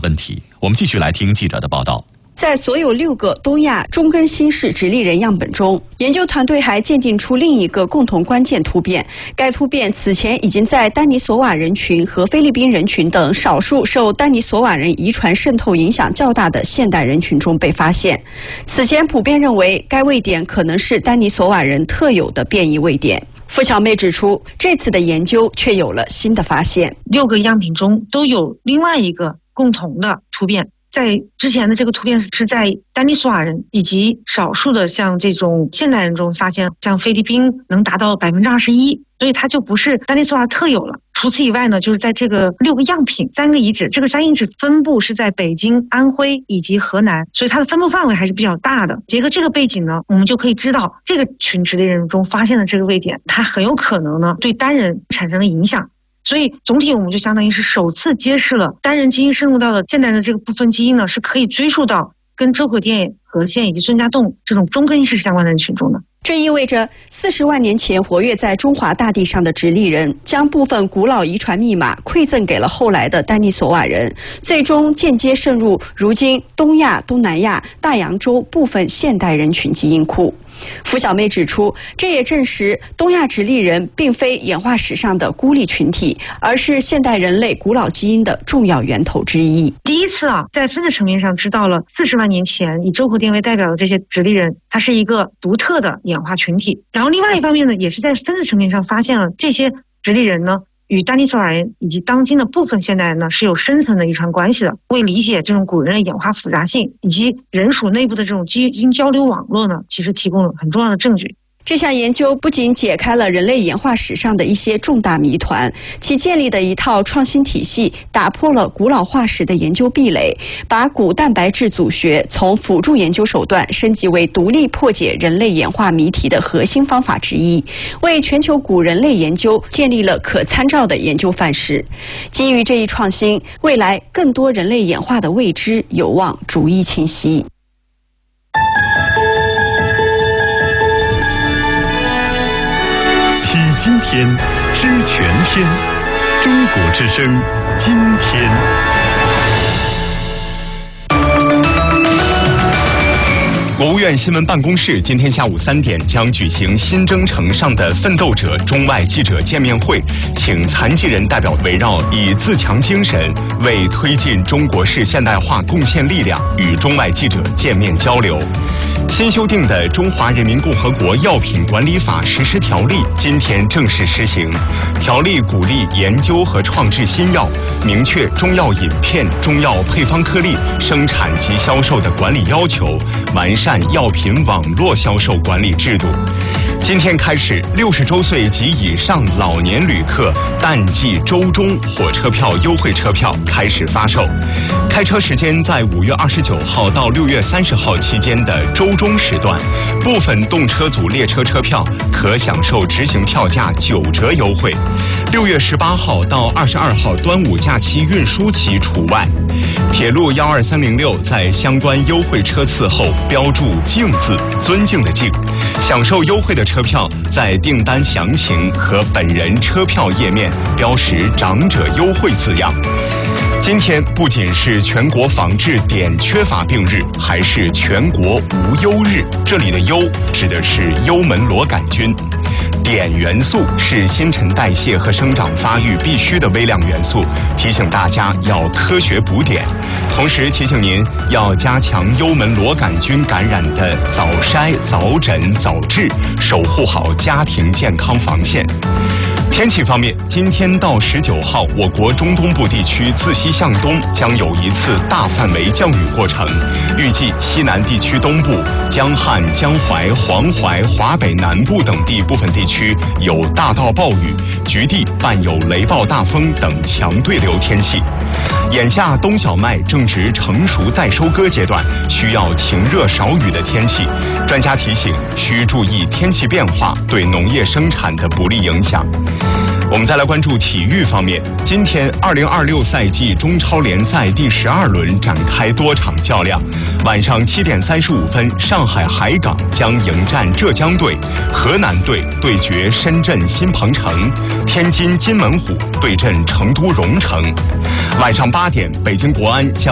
问题。我们继续来听记者的报道。 在所有6个东亚中根新氏直立人样本中，研究团队还鉴定出另一个共同关键突变。该突变此前已经在丹尼索瓦人群和菲律宾人群等少数受丹尼索瓦人遗传渗透影响较大的现代人群中被发现。此前普遍认为该位点可能是丹尼索瓦人特有的变异位点。付巧妹指出，这次的研究却有了新的发现。 6个样品中都有另外一个共同的突变。在之前的这个突变是在丹尼索瓦人以及少数的像这种现代人中发现，像菲律宾能达到21%，所以它就不是丹尼索瓦特有了。除此以外呢，就是在这个6个样品3个遗址，这个3遗址分布是在北京、安徽以及河南，所以它的分布范围还是比较大的。结合这个背景呢，我们就可以知道这个群直立人中发现的这个位点，它很有可能呢对单人产生了影响。所以总体我们就相当于是首次揭示了单人基因渗入到的现代人的这个部分基因呢，是可以追溯到跟周可甸、何宪以及孙家栋这种中根氏相关的人群中的。 这意味着40万年前活跃在中华大地上的直立人将部分古老遗传密码馈赠给了后来的丹尼索瓦人，最终间接渗入如今东亚、东南亚、大洋洲部分现代人群基因库。付小妹指出，这也证实东亚直立人并非演化史上的孤立群体，而是现代人类古老基因的重要源头之一。 第一次在分子层面上知道了40万年前以周可甸为代表的这些直立人，它是一个独特的演化群体。然后另外一方面呢，也是在分子层面上发现了这些直立人呢与丹尼索瓦人以及当今的部分现代人呢是有深层的遗传关系的，为理解这种古人的演化复杂性以及人属内部的这种基因交流网络呢，其实提供了很重要的证据。 这项研究不仅解开了人类演化史上的一些重大谜团，其建立的一套创新体系打破了古老化石的研究壁垒，把古蛋白质组学从辅助研究手段升级为独立破解人类演化谜题的核心方法之一，为全球古人类研究建立了可参照的研究范式。基于这一创新，未来更多人类演化的未知有望逐一清晰。 今天知全天，中国之声，今天。国务院新闻办公室今天下午3点将举行新征程上的奋斗者中外记者见面会，请残疾人代表围绕以自强精神为推进中国式现代化贡献力量，与中外记者见面交流。新修订的《中华人民共和国药品管理法》实施条例今天正式施行。条例鼓励研究和创制新药，明确中药饮片、中药配方颗粒生产及销售的管理要求，完善药品网络销售管理制度。今天开始，60周岁及以上老年旅客淡季周中火车票优惠车票开始发售。开车时间在5月29号到6月30号期间的周中时段，部分动车组列车车票可享受执行票价9折优惠。6月18号到22号端午假期运输期除外。铁路12306在相关优惠车次后标注“敬”字，尊敬的“敬”。享受优惠的车票在订单详情和本人车票页面标识“长者优惠”字样。今天不仅是全国防治碘缺乏病日，还是全国无忧日。这里的“忧”指的是幽门螺杆菌。碘元素是新陈代谢和生长发育必须的微量元素，提醒大家要科学补碘，同时提醒您要加强幽门螺杆菌感染的早筛、早诊、早治，守护好家庭健康防线。天气方面，今天到19号，我国中东部地区自西向东将有一次大范围降雨过程，预计西南地区东部、江汉、江淮、黄淮、华北南部等地部分地区有大到暴雨，局地伴有雷暴大风等强对流天气。眼下冬小麦正值成熟待收割阶段，需要晴热少雨的天气。专家提醒，需注意天气变化对农业生产的不利影响。我们再来关注体育方面，今天2026赛季中超联赛第12轮展开多场较量。晚上7点35分，上海海港将迎战浙江队，河南队对决深圳新鹏城，天津津门虎对阵成都蓉城。晚上8点，北京国安将